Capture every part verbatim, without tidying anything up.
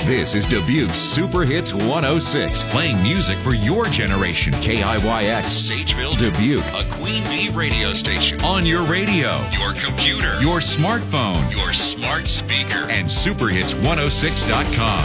This is Dubuque's Super Hits one oh six, playing music for your generation. K I Y X, Sageville, Dubuque, a Queen Bee radio station. On your radio, your computer, your smartphone, your smart speaker, and super hits one oh six dot com.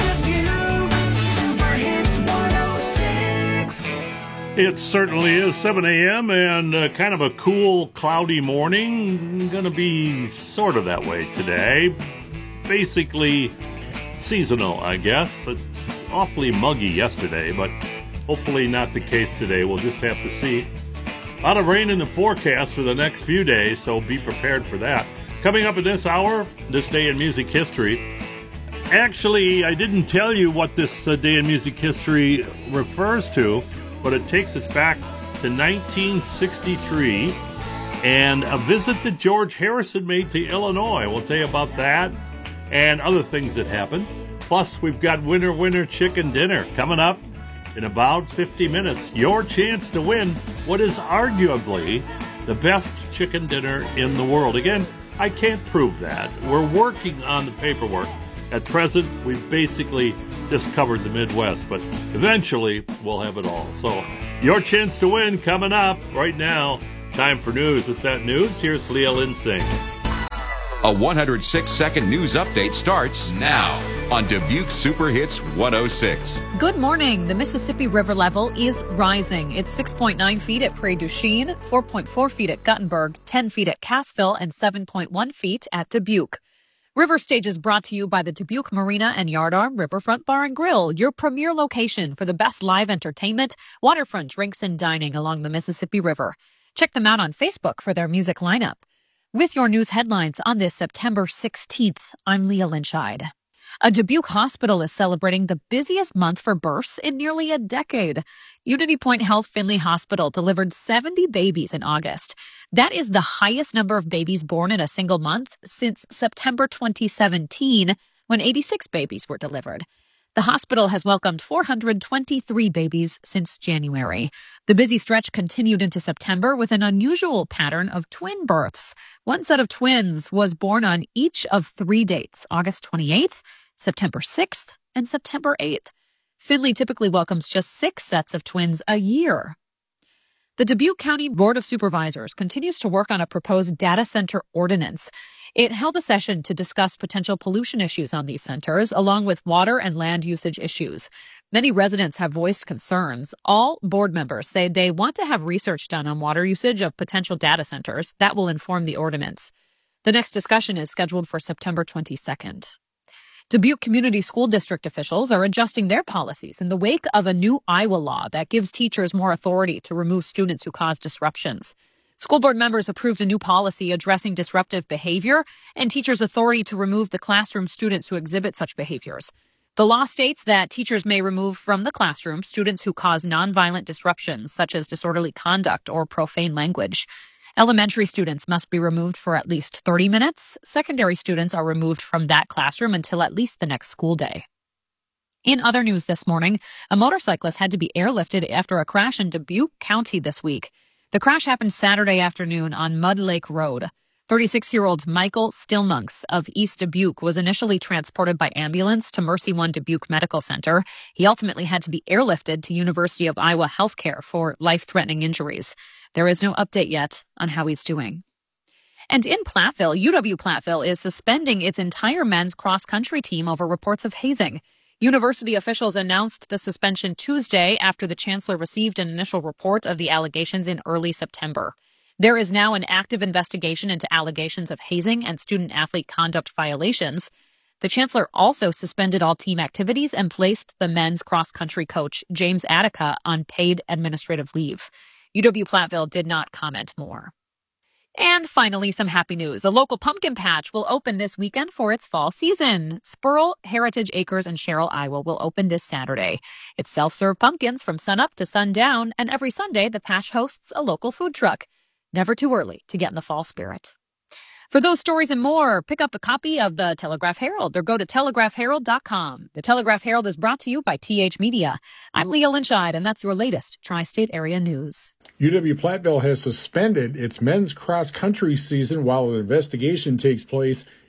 It certainly is seven a.m. and uh, kind of a cool, cloudy morning. Going to be sort of that way today. Basically seasonal, I guess. It's awfully muggy yesterday, but hopefully not the case today. We'll just have to see. A lot of rain in the forecast for the next few days, so be prepared for that. Coming up in this hour, this day in music history. Actually, I didn't tell you what this uh, day in music history refers to, but it takes us back to nineteen sixty-three and a visit that George Harrison made to Illinois. We'll tell you about that and other things that happened. Plus, we've got Winner Winner Chicken Dinner coming up in about fifty minutes. Your chance to win what is arguably the best chicken dinner in the world. Again, I can't prove that. We're working on the paperwork. At present, we've basically just covered the Midwest, but eventually we'll have it all. So your chance to win coming up right now. Time for news. With that news, here's Leah Linsing. A one hundred six second news update starts now on Dubuque Super Hits one oh six. Good morning. The Mississippi River level is rising. It's six point nine feet at Prairie du Chien, four point four feet at Guttenberg, ten feet at Cassville, and seven point one feet at Dubuque. River Stage is brought to you by the Dubuque Marina and Yardarm Riverfront Bar and Grill, your premier location for the best live entertainment, waterfront drinks, and dining along the Mississippi River. Check them out on Facebook for their music lineup. With your news headlines on this September sixteenth, I'm Leah Lynchide. A Dubuque hospital is celebrating the busiest month for births in nearly a decade. Unity Point Health Finley Hospital delivered seventy babies in August. That is the highest number of babies born in a single month since September twenty seventeen, when eighty-six babies were delivered. The hospital has welcomed four hundred twenty-three babies since January. The busy stretch continued into September with an unusual pattern of twin births. One set of twins was born on each of three dates, August twenty-eighth, September sixth, and September eighth. Finley typically welcomes just six sets of twins a year. The Dubuque County Board of Supervisors continues to work on a proposed data center ordinance. It held a session to discuss potential pollution issues on these centers, along with water and land usage issues. Many residents have voiced concerns. All board members say they want to have research done on water usage of potential data centers. That will inform the ordinance. The next discussion is scheduled for September twenty-second. Dubuque Community School District officials are adjusting their policies in the wake of a new Iowa law that gives teachers more authority to remove students who cause disruptions. School board members approved a new policy addressing disruptive behavior and teachers' authority to remove the classroom students who exhibit such behaviors. The law states that teachers may remove from the classroom students who cause nonviolent disruptions, such as disorderly conduct or profane language. Elementary students must be removed for at least thirty minutes. Secondary students are removed from that classroom until at least the next school day. In other news this morning, a motorcyclist had to be airlifted after a crash in Dubuque County this week. The crash happened Saturday afternoon on Mud Lake Road. thirty-six-year-old Michael Stillmonks of East Dubuque was initially transported by ambulance to Mercy One Dubuque Medical Center. He ultimately had to be airlifted to University of Iowa Healthcare for life-threatening injuries. There is no update yet on how he's doing. And in Platteville, U W-Platteville is suspending its entire men's cross-country team over reports of hazing. University officials announced the suspension Tuesday after the chancellor received an initial report of the allegations in early September. There is now an active investigation into allegations of hazing and student-athlete conduct violations. The chancellor also suspended all team activities and placed the men's cross-country coach, James Attica, on paid administrative leave. U W-Platteville did not comment more. And finally, some happy news. A local pumpkin patch will open this weekend for its fall season. Spurl, Heritage Acres, and Sherrill, Iowa will open this Saturday. It's self-serve pumpkins from sunup to sundown, and every Sunday the patch hosts a local food truck. Never too early to get in the fall spirit. For those stories and more, pick up a copy of the Telegraph Herald or go to telegraph herald dot com. The Telegraph Herald is brought to you by T H Media. I'm Leah Lynchide, and that's your latest Tri-State Area News. U W-Platteville has suspended its men's cross-country season while an investigation takes place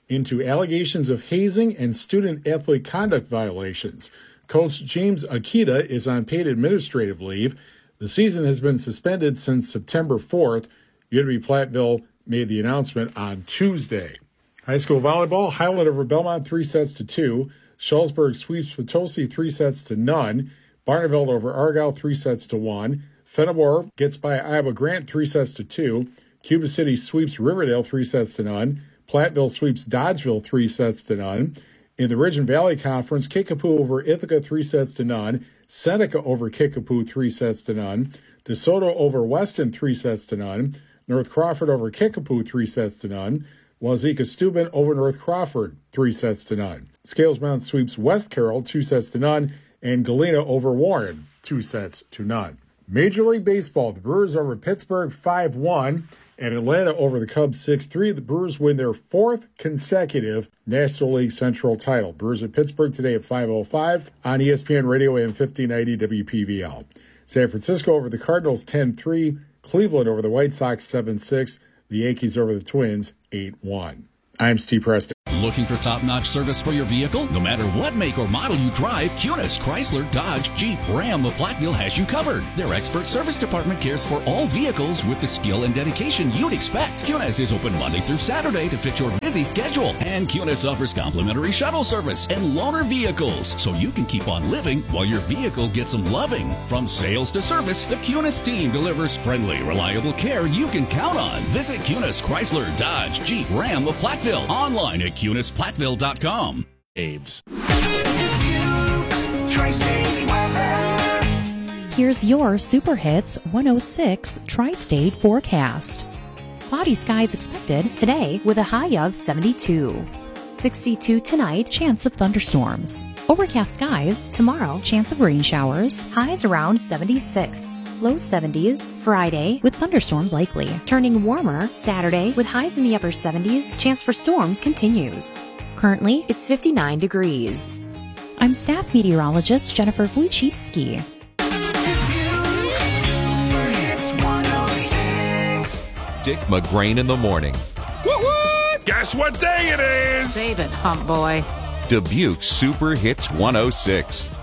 into allegations of hazing and student-athlete conduct violations. Coach James Akita is on paid administrative leave. The season has been suspended since September fourth. Unity-Platteville made the announcement on Tuesday. High school volleyball, Highland over Belmont three sets to two. Shullsburg sweeps Potosi three sets to none. Barneveld over Argyle three sets to one. Fenimore gets by Iowa Grant three sets to two. Cuba City sweeps Riverdale three sets to none. Platteville sweeps Dodgeville three sets to none. In the Ridge and Valley Conference, Kickapoo over Ithaca three sets to none. Seneca over Kickapoo three sets to none. DeSoto over Weston three sets to none. North Crawford over Kickapoo three sets to none. Wazeeka Steuben over North Crawford three sets to none. Scales Mound sweeps West Carroll two sets to none. And Galena over Warren two sets to none. Major League Baseball, the Brewers over Pittsburgh five one. And Atlanta over the Cubs six three. The Brewers win their fourth consecutive National League Central title. Brewers at Pittsburgh today at five oh five on E S P N Radio A M fifteen ninety W P V L. San Francisco over the Cardinals ten three. Cleveland over the White Sox seven six. The Yankees over the Twins eight one. I'm Steve Preston. Looking for top-notch service for your vehicle? No matter what make or model you drive, Cunis, Chrysler, Dodge, Jeep, Ram, of Platteville has you covered. Their expert service department cares for all vehicles with the skill and dedication you'd expect. Cunis is open Monday through Saturday to fit your busy schedule. And Cunis offers complimentary shuttle service and loaner vehicles, so you can keep on living while your vehicle gets some loving. From sales to service, the Cunis team delivers friendly, reliable care you can count on. Visit Cunis, Chrysler, Dodge, Jeep, Ram of Platteville. Online at Cunis Platteville dot com. Abe's. Here's your Super Hits one oh six Tri-State forecast. Cloudy skies expected today with a high of seventy-two. sixty-two tonight, chance of thunderstorms. Overcast skies tomorrow, chance of rain showers, highs around seventy-six. Low seventies Friday with thunderstorms likely. Turning warmer Saturday with highs in the upper seventies, chance for storms continues. Currently, it's fifty-nine degrees. I'm staff meteorologist Jennifer Wojcicki. Dick McGrain in the morning. Woo-woo! Guess what day it is? Save it, hump boy. Dubuque Super Hits one oh six.